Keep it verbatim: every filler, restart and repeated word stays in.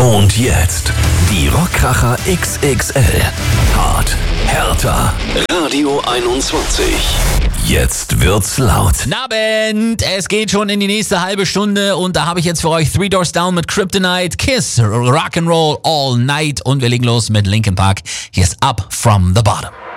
Und jetzt die Rockkracher X X L. Hart, härter. Radio einundzwanzig. Jetzt wird's laut. Guten Abend, es geht schon in die nächste halbe Stunde und da habe ich jetzt für euch Three Doors Down mit Kryptonite, Kiss, Rock'n'Roll All Night und wir legen los mit Linkin Park. Hier ist Up From The Bottom.